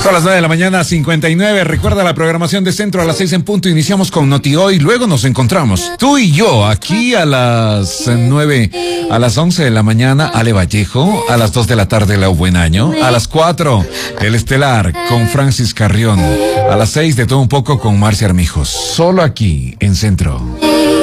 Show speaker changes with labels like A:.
A: Son las 9 de la mañana, 59. Recuerda la programación de Centro a las 6 en punto. Iniciamos con Noti Hoy. Luego nos encontramos, tú y yo, aquí a las 9, a las 11 de la mañana, Ale Vallejo. A las 2 de la tarde, Lau Buen Año. A las 4, El Estelar con Francis Carrión. A las 6, de todo un poco con Marcia Armijos. Solo aquí en Centro.